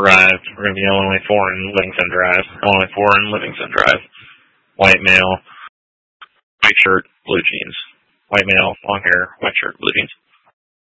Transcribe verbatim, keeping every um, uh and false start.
arrived. We're going to be Illinois four in Livingston Drive. Illinois four in Livingston Drive. White male, white shirt, blue jeans. White male, long hair, white shirt, blue jeans.